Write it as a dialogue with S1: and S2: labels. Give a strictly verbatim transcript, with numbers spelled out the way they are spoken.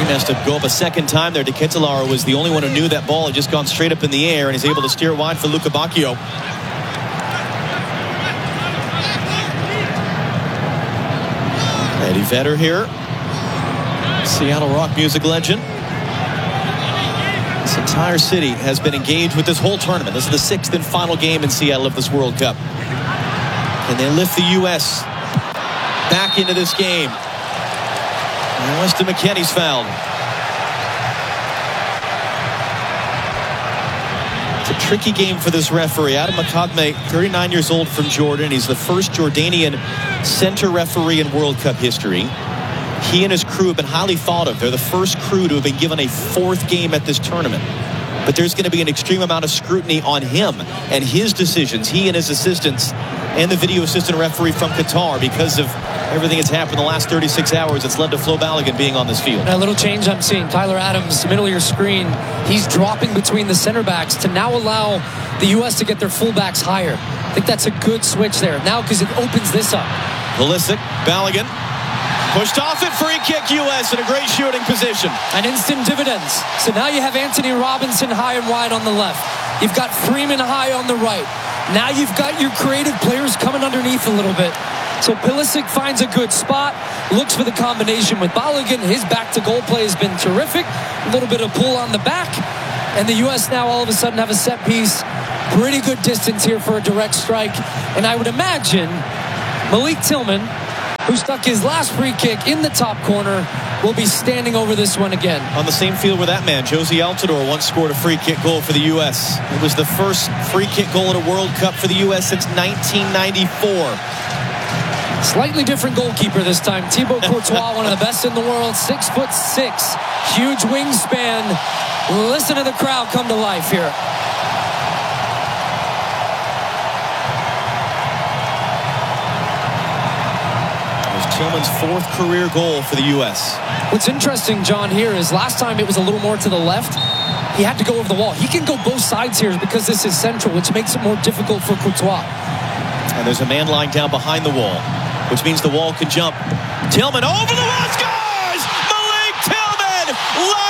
S1: has to go up a second time there. De Ketelaere was the only one who knew that ball had just gone straight up in the air, and he's able to steer wide for Luca Bacchio. Eddie Vedder here, Seattle rock music legend. This entire city has been engaged with this whole tournament. This is the sixth and final game in Seattle of this World Cup. And they lift the U S back into this game. And Weston McKennie's fouled. It's a tricky game for this referee. Adam Makadme, thirty-nine years old, from Jordan. He's the first Jordanian center referee in World Cup history. He and his crew have been highly thought of. They're the first crew to have been given a fourth game at this tournament. But there's going to be an extreme amount of scrutiny on him and his decisions, he and his assistants, and the video assistant referee from Qatar, because of everything that's happened in the last thirty-six hours. It's led to Flo Balogun being on this field.
S2: A little change I'm seeing. Tyler Adams, middle of your screen, he's dropping between the center backs to now allow the U S to get their fullbacks higher. I think that's a good switch there now, because it opens this up.
S1: Pulisic, Balogun, pushed off it, free kick U S in a great shooting position.
S2: And instant dividends. So now you have Anthony Robinson high and wide on the left. You've got Freeman high on the right. Now you've got your creative players coming underneath a little bit. So Pulisic finds a good spot, looks for the combination with Balogun. His back-to-goal play has been terrific. A little bit of pull on the back. And the U S now all of a sudden have a set piece. Pretty good distance here for a direct strike. And I would imagine Malik Tillman, who stuck his last free kick in the top corner, will be standing over this one again.
S1: On the same field where that man, Josie Altidore, once scored a free kick goal for the U S. It was the first free kick goal in a World Cup for the U S since nineteen ninety-four.
S2: Slightly different goalkeeper this time. Thibaut Courtois, one of the best in the world, six foot six, huge wingspan. Listen to the crowd come to life here.
S1: Tillman's fourth career goal for the U S.
S2: What's interesting, John, here is last time it was a little more to the left. He had to go over the wall. He can go both sides here because this is central, which makes it more difficult for Courtois.
S1: And there's a man lying down behind the wall, which means the wall can jump. Tillman over the wall, scores! Malik Tillman!